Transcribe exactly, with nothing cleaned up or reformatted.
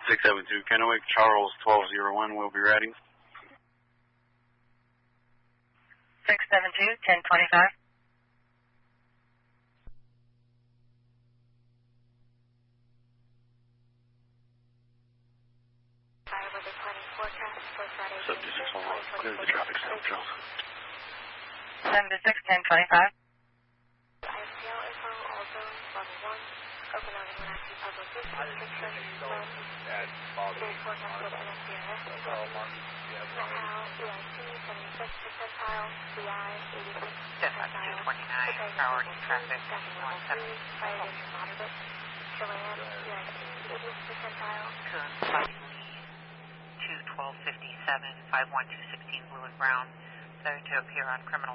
six seven two Kennewick, Charles twelve oh one will be ready. six seven two, ten twenty-five. Subject six one one, clear the traffic stop, Charles. seven to six, ten twenty-five. Dispatch two twenty-nine, priority traffic, one seven. Coon flight lead, two twelve fifty-seven, five one two sixteen Blue and Brown, starting to appear on criminal